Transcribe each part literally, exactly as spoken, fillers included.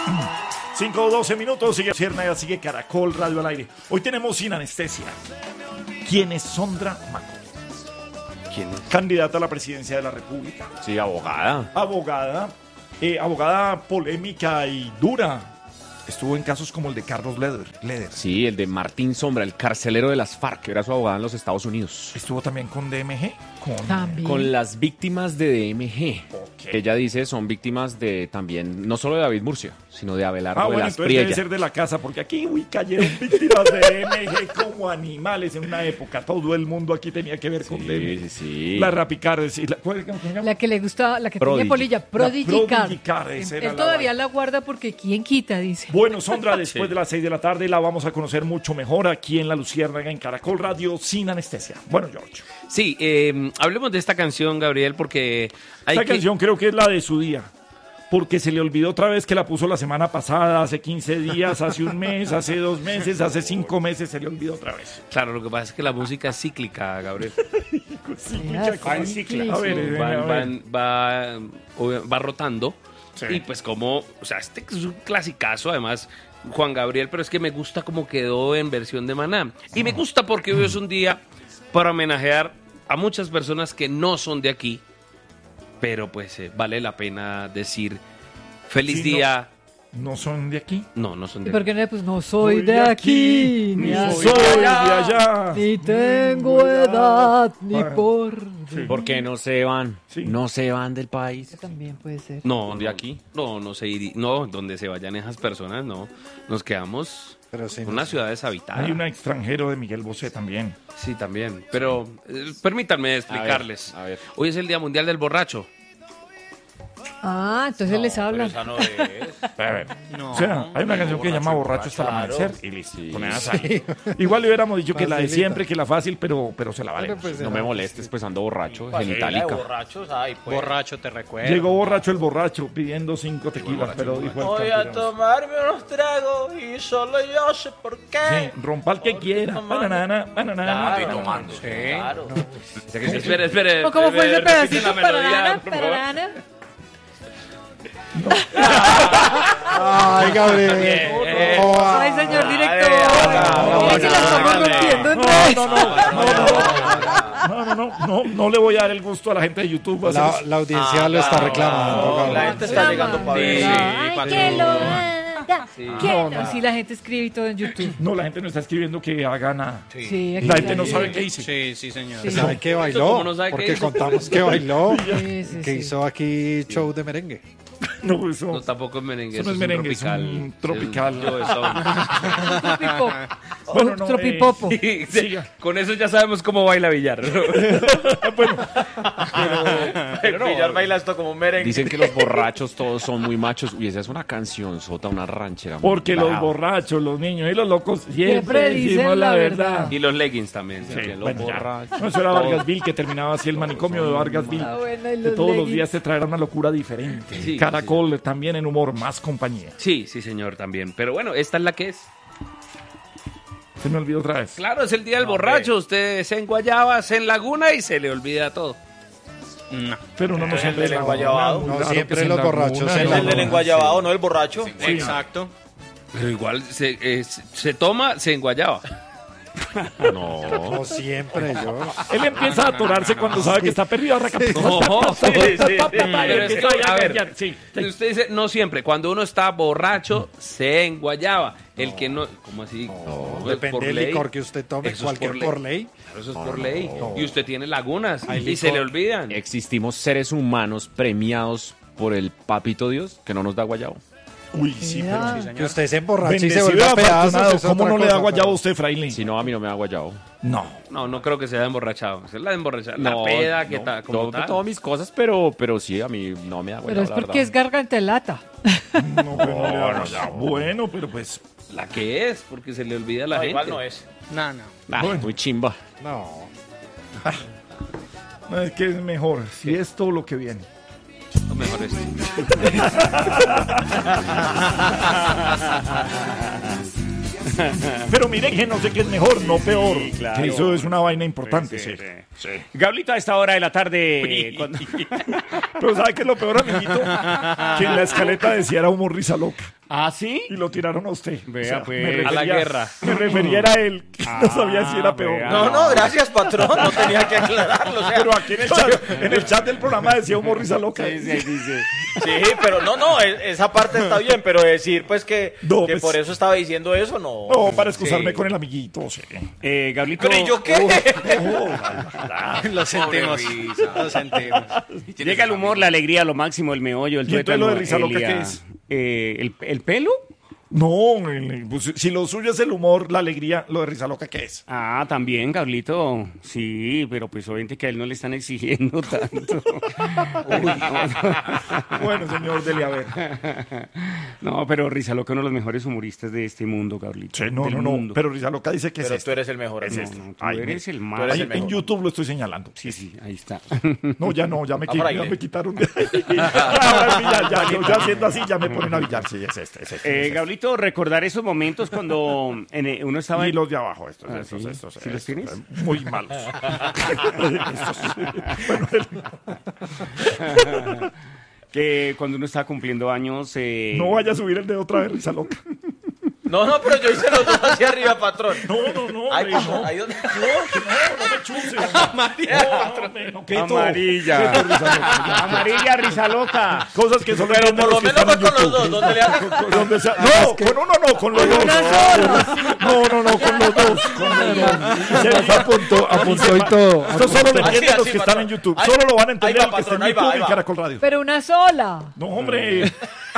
cinco o doce minutos, sigue Ciérnaga, sigue Caracol Radio al aire. Hoy tenemos Sin Anestesia. ¿Quién es Sondra Maco? ¿Quién es? Candidata a la presidencia de la República. Sí, abogada. Abogada, eh, abogada polémica y dura. Estuvo en casos como el de Carlos Leder. Leder. Sí, el de Martín Sombra, el carcelero de las FARC, que era su abogada en los Estados Unidos. Estuvo también con D M G. Con, También. Con las víctimas de D M G. Okay. Ella dice son víctimas de también, no solo de David Murcia, sino de Abelardo Ah, bueno, Velas entonces debe Priella. ser de la casa, porque aquí, uy, cayeron víctimas de D M G como animales en una época. Todo el mundo aquí tenía que ver con D M G. Sí, sí, sí. La Rapicar, sí, la, ¿cuál, cómo se llama? La que le gustaba, la que Prodigy. tenía polilla, Prodigy Prodigy Card. Card, esa era Él la todavía vaina. la guarda porque quién quita, dice. Bueno, Sondra, después Sí. de las seis de la tarde la vamos a conocer mucho mejor aquí en La Luciérnaga, en Caracol Radio, Sin Anestesia. Bueno, George. Sí, eh, hablemos de esta canción, Gabriel, porque hay Esta que... canción creo que es la de su día. Porque se le olvidó otra vez que la puso la semana pasada, hace quince días, hace un mes, hace dos meses, hace cinco meses, se le olvidó otra vez. Claro, lo que pasa es que la música es cíclica, Gabriel. Sí, Era mucha cosa. cíclico. A ver, eh, a Van- ver. van- va, obvio- va rotando. Sí. Y pues como, o sea, este es un clasicazo, además, Juan Gabriel, pero es que me gusta como quedó en versión de Maná. Y me gusta porque hoy es un día para homenajear a muchas personas que no son de aquí, pero pues eh, vale la pena decir feliz Sí, no. día. ¿No son de aquí? No, no son ¿Y de por aquí. qué no? Pues no soy de aquí, ni ni soy soy de allá. ni tengo edad, ni Bueno. por... ¿Por qué no se van? Sí. No se van del país. Eso también puede ser. No, ¿De no, aquí? No, no se iri- no, donde se vayan esas personas, no. Nos quedamos Pero sí, en no una sé. ciudad deshabitada. Hay un extranjero de Miguel Bosé también. Sí, también. Pero eh, permítanme explicarles. A ver, a ver. Hoy es el Día Mundial del Borracho. Ah, entonces les hablan. no es. A ver. No, O sea, hay una canción que se llama Borracho hasta el claro. amanecer y listo. Con esas ahí. Igual le hubiéramos dicho que la de Facilita. siempre, que la fácil, pero, pero se la vale. Pero pues No era- me molestes, pues ando borracho, De genitálica. borrachos, ay, pues. Borracho te recuerdo. Llegó borracho el borracho pidiendo cinco tequilas, pero dijo el Voy a campirano. tomarme unos tragos y solo yo sé por qué. Sí, rompa el que quiera. Bananana, bananana. Claro, bananana. claro. Espere, espere. ¿O ¿Cómo fue ese repite pedacito? la melodía, Pararana, por favor. pararana. Ay, Gabriel. Oh, Ay, señor director. no, Mire que la estamos hágale. rompiendo en No, redes. no, no, no, no, no, no, no, no, no le voy a dar el gusto a la gente de YouTube. va a la, ser- la audiencia lo está reclamando, No, Gabriel. la gente está llegando para ver. Ay, para que lo haga. Que No, no, no. sí, la gente escribe y todo en YouTube. No, la gente no está escribiendo que haga nada. Sí, aquí La gente no hay- sabe qué hice. Sí, sí, señor. Sí. ¿Sabe que ¿Cómo bailó? no sabe qué Porque hizo? contamos que bailó. Sí, sí, Que sí. hizo aquí show de merengue. No, eso. No, tampoco es merengue. Eso no es un merengue, es tropical. un tropical. Yo, eso. Tropipop. Bueno, no, Tropipopo. eh, Sí, sí, siga. con eso ya sabemos cómo baila Villar. Bueno, El Villar baila esto como un merengue. Dicen que los borrachos todos son muy machos. Uy, esa es una canción sota, una ranchera. muy porque los brava. borrachos, los niños y los locos siempre Siempre dicen decimos la la verdad. verdad. Y los leggings también. Sí, que los bueno, ya. borrachos. No, eso era Vargasville, que terminaba así el manicomio de Vargasville. Ah, bueno, y Que los todos los leggings. días te traerá una locura diferente. Sí, Caracol también en humor, más compañía. Sí, sí, señor, también. Pero bueno, esta es la que es. Se me olvidó otra vez. Claro, es el día del borracho. Usted se enguayaba, se enlaguna y se le olvida todo. No. Pero uno no Entonces, siempre el del es la enguayabado. una, No, claro siempre que se los enlaguna, borrachos se en Es la el del enguayabado, no el borracho. Sí. Exacto. Pero igual se, eh, se- se toma, se enguayaba. No. No siempre yo. Él empieza a atorarse cuando sabe que está perdido. No, sí, sí, sí. Pero es que, Empieza a ver, cambiar, sí, sí. usted dice, no siempre. Cuando uno está borracho, se enguayaba. El que no, ¿cómo así? No, es Depende por del ley. licor que usted tome, Eso es cualquier por por ley. ley. Claro, eso es por ley. Y usted tiene lagunas Hay y se le licor. olvidan. Existimos seres humanos premiados por el papito Dios que no nos da guayabo. Uy, sí, Mira. pero Que usted se emborrache y se bendecido y vuelva a pedazos. afortunado. es ¿Cómo otra no le da cosa, guayabo a pero- usted, fraile? Si no, a mí no me da guayabo. No. No, no creo que sea emborrachado. Es la de emborrachada. La No, peda que no, tal, como todo- tal. todas mis cosas, pero, pero sí, a mí no me da guayabo. Pero es la porque es verdad. garganta de lata. No, pero no le da guayabo. Bueno, pero pues. La que es, porque se le olvida a la No, gente. igual no es. No, no. Ah, Bueno. muy chimba. No. No, es que es mejor. Si es todo lo que viene. Lo mejor es. Pero mire que no sé qué es mejor, no peor. Que eso es una vaina importante, sí. Gablito, a esta hora de la tarde... cuando- Pero ¿sabe qué es lo peor, amiguito? Que en la escaleta decía era humor risa loca. ¿Ah, sí? Y lo tiraron a usted. Vea, pues. me A la guerra. Me refería a él, que no sabía si era peor. vea. No, no, gracias, patrón. No tenía que aclararlo. O sea, Pero aquí en el chat, en el chat del programa decía humor risa loca. Sí, sí, dice. sí, pero no, no, e- esa parte está bien, pero decir pues que, No, que pues- por eso estaba diciendo eso, no. No, para excusarme Sí. con el amiguito, sí. Eh, Gablito... Pero ¿y yo qué? Lo sentimos. Lo sentimos. Llega el humor, la alegría, lo máximo, el meollo, el ¿Y entonces lo de risa loca Elia. qué es? Eh, el, ¿El pelo? No, el- pues, si lo suyo es el humor, la alegría, lo de risa loca, ¿qué es? Ah, también, Gablito. Sí, pero pues obviamente que a él no le están exigiendo tanto. Bueno, señor Dele, a ver. No, pero Risa Loca, uno de los mejores humoristas de este mundo, Gablito. Sí, no, Del no, no, mundo. pero risa loca dice que Pero es tú este. eres el mejor. Es amigo. este. No, no, tú Ay, eres me- el tú más. eres Ahí el en mejor. YouTube lo estoy señalando. Sí, sí, ahí está. No, ya no, ya me, Va qui- por ahí, ya ¿eh? me quitaron de ahí. Ahora sí, ya, ya, yo ya haciendo así, ya me ponen a billar. Sí, es este, es este. Eh, es este. Gablito, recordar esos momentos cuando en, eh, uno estaba Y en... los de abajo, estos, Ah, estos, ¿sí? estos. ¿Sí los estos, tienes? eh, Muy malos. Estos, bueno, el- que cuando uno estaba cumpliendo años... eh, no vaya a subir el dedo otra vez, risa loca. No, no, pero yo hice los dos hacia arriba, patrón. No, no, no, Ay, hombre, patrón, no. ahí donde... No, que no, no me chuse. No, hombre, no, quieto. Amarilla. Quieto, risa loca, ya. Amarilla, Risa Loca. Cosas que solo Pero entienden por lo los que menos están fue en con los YouTube. dos, donde le hace... Donde sea- No, con uno no, con los dos. No, no, no, con los dos. Con los dos. Se nos apuntó, Apuntó y todo. Esto solo lo Así, entienden los así, que están patrón. en YouTube. Ahí- Solo lo van a ahí entender va, los que están patrón, en ahí va, YouTube ahí y va. Caracol Radio. Pero una sola. No, hombre.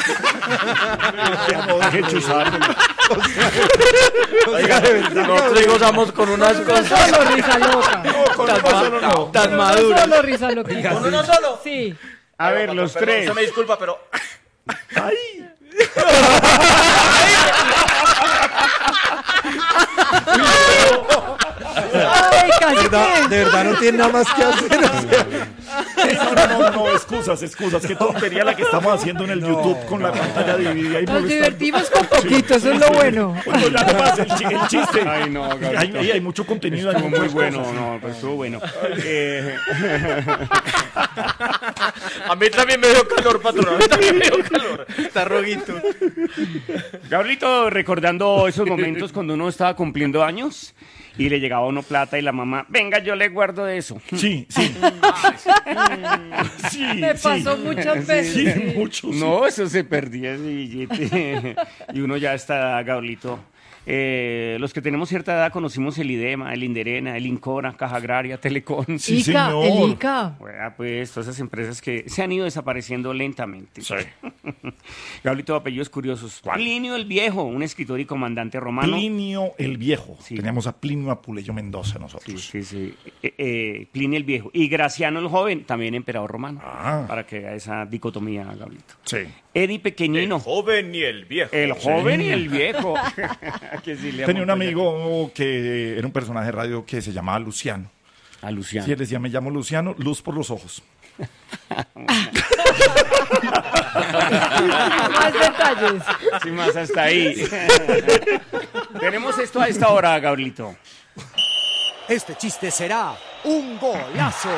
No deje chuzar. Oiga, nosotros gozamos con unas Una cosas. solo risa loca. No, con uno solo no. Tan Una maduras. solo risa loca. ¿Con uno solo? Sí. A ver, Patrón, los perdón, tres. Se me disculpa, pero... Ay. Ay, De verdad, casi. de verdad no tiene nada más que hacer. o sea, No, no, no, no, excusas, excusas. Qué tontería la que estamos haciendo en el YouTube con la pantalla dividida y Nos molestando. divertimos con poquito, eso es lo bueno. Bueno, ya no más el, chi- el chiste. Ay, no, hay, Gablito. hay, hay mucho contenido. hay Estuvo muy muchas bueno, cosas. no, pues estuvo bueno. Eh, A mí también me dio calor, patrón. A mí también me dio calor. Está roguito. Gablito, recordando esos momentos cuando uno estaba cumpliendo años y le llegaba a uno plata y la mamá, venga, yo le guardo de eso. Sí, sí. Sí, Me sí. pasó muchas veces. Sí, sí. mucho. sí. No, eso se perdía ese billete. Y uno ya está, Gablito. Eh, los que tenemos cierta edad conocimos el IDEMA, el Inderena, el Incora, Caja Agraria, Telecom. Sí, Ica, señor. el Ica. Bueno, pues todas esas empresas que se han ido desapareciendo lentamente. Sí. Gablito, apellidos curiosos. Plinio el Viejo, un escritor y comandante romano. Plinio el Viejo. Sí. Tenemos a Plinio Apuleyo Mendoza Sí, nosotros. sí, sí. Eh, eh, Plinio el Viejo. Y Graciano el Joven, también emperador romano. Ah. Para que haya esa dicotomía, Gablito. Sí. Eddie Pequeñino. Joven y el viejo. El joven y el viejo. Que sí le Tenía un amontolla. amigo que era un personaje de radio que se llamaba Luciano. A Luciano. Sí, él decía, me llamo Luciano, luz por los ojos. Más detalles. Sí, más hasta ahí. Tenemos esto a esta hora, Gablito. Este chiste será un golazo.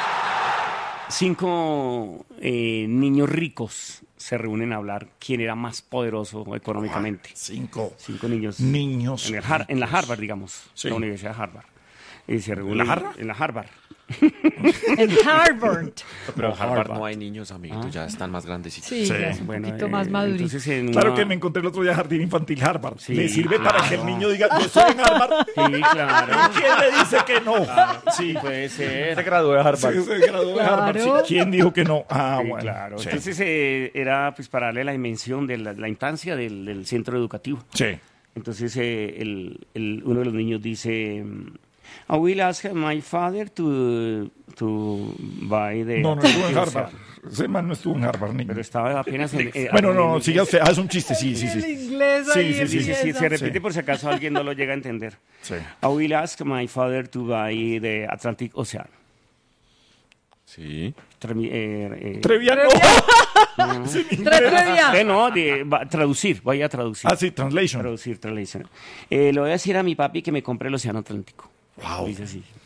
Cinco eh, niños ricos se reúnen a hablar quién era más poderoso económicamente. Cinco Cinco niños. niños. En, el Har- en la Harvard, digamos. Sí. La Universidad de Harvard. Y se reúnen, la Harvard? En la Harvard. En Harvard. Pero en Harvard Harvard. no hay niños, amiguitos, ya están más grandecitos. Sí, Sí. ya es un Bueno, poquito eh, más madurito. entonces en Claro una- que me encontré el otro día Jardín Infantil Harvard. Sí, Le sirve para claro. que el niño diga, yo estoy en Harvard. Sí, claro. ¿Quién le dice que no? Sí, puede ser. Se graduó de Harvard. Sí, se graduó de Harvard. Claro. Sí, ¿quién dijo que no? Ah, Sí, bueno. claro. Sí. Entonces eh, era pues para darle la dimensión de la, la infancia del, del centro educativo. Sí. Entonces eh, el, el- uno de los niños dice, I will ask my father to, to buy the... No, no estuvo en o sea, Harvard. Ese man no estuvo en Harvard, niño. Pero estaba apenas en... eh, Bueno, no, no, aprendiendo siga usted. Ah, es un chiste, sí, sí, El sí. inglés Sí, ahí sí, sí, Sí, sí, sí, empieza. se repite Sí. por si acaso alguien no lo llega a entender. Sí. I will ask my father to buy the Atlantic Ocean. Sí. Tremi- eh, eh, Treviano. Trevia. eh, no, de- va- traducir, voy a traducir. Ah, sí, translation. Traducir, translation. Eh, le voy a decir a mi papi que me compre el Océano Atlántico. Wow. Dice así.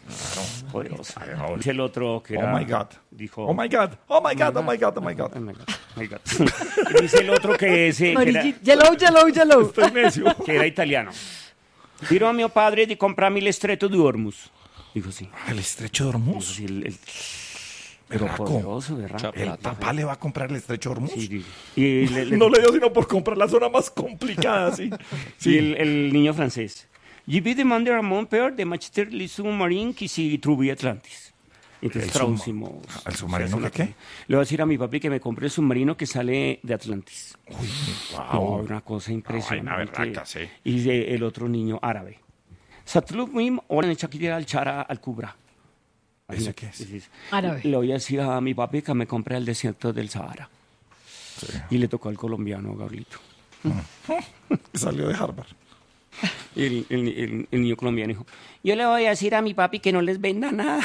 Poderoso. Dice el otro que era... Oh my God. Dijo... Oh my God. Oh my God. Oh my God. Oh my God. Oh my God. Oh my God. Dice el otro que, ese, que, era, Amarilli- Yellow, yellow, yellow. Estoy necio. que era italiano. Tiro a mi padre de comprarme el estrecho de Hormuz. Dijo sí. El estrecho de Dijo, Hormuz. sí, el, el- pero Berraco. poderoso, ¿verdad? El papá le va a comprar el estrecho de Hormuz. Sí, sí. Y le- le- No le dio sino por comprar la zona más complicada, sí. Sí, el, el niño francés. Je vais demander à mon père de m'acheter le sous-marin qui s'y trouve Atlantis. Entonces ¿El traducimos. subma- el submarino Se hace que una- qué? Le voy a decir a mi papi que me compre el submarino que sale de Atlantis. Uy, No, wow. una cosa vaina impresionante. berraca, sí. Y de- el otro niño árabe. Satlub Mim, ahora en Shakira al Chara al Kubra. ¿Ese qué es? Sí, sí. Árabe. Le voy a decir a mi papi que me compre el desierto del Sahara. Sí. Y le tocó al colombiano, Gabrielito. Salió de Harvard. Y el, el- el- el niño colombiano dijo, yo le voy a decir a mi papi que no les venda nada.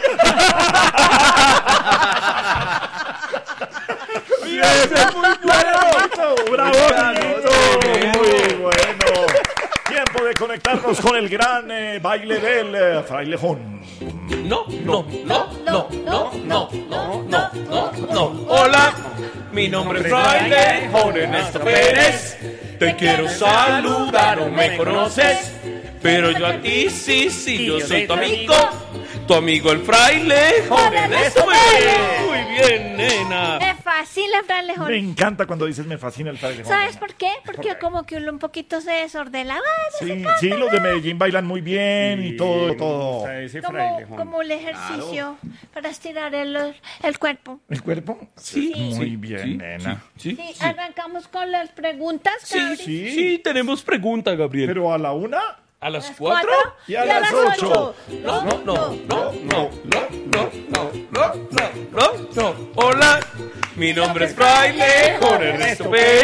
¡Bravo, Guillito! Muy bueno. Tiempo de conectarnos con el gran eh, baile del eh, frailejón. No, no, no, no, no, no, no, no, no, no. Hola, mi nombre es Fraile Jorge Ernesto Pérez. Te quiero saludar, no me conoces, pero yo a ti sí, sí, yo soy tu amigo. Tu amigo el Fraile Jorge Ernesto Pérez. Muy bien, nena. Me fascina, Frailejón. Me encanta cuando dices me fascina el frailejón. ¿Sabes por qué? Porque como que uno un poquito se desordena. Sí, sí, los de Medellín bailan muy bien y todo, todo. O sea, ese Como, frailejón. como el ejercicio para estirar el, el cuerpo. ¿El cuerpo? Sí. Muy bien, nena. Sí, Sí, arrancamos con las preguntas, sí, Cabri. sí, sí, tenemos pregunta, Gabriel. Pero a la una... ¿A las Las cuatro? Y a las ocho. No, no, no, no, no, no, no, no, no, no, no, no. Hola, mi nombre es Fraile Jorge Ernesto Pérez.